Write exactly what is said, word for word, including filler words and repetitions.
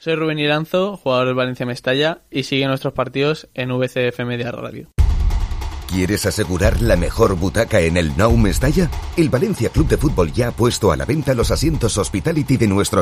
Soy Rubén Iranzo, jugador del Valencia Mestalla, y sigue nuestros partidos en V C F Media Radio. ¿Quieres asegurar la mejor butaca en el Nou Mestalla? El Valencia Club de Fútbol ya ha puesto a la venta los asientos Hospitality de nuestro